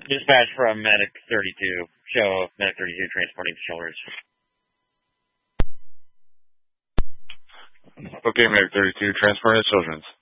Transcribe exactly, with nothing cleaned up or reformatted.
Dispatch from Medic thirty-two. Show Medic thirty-two transporting to Children's. Okay, Medic thirty-two, transporting to Children's.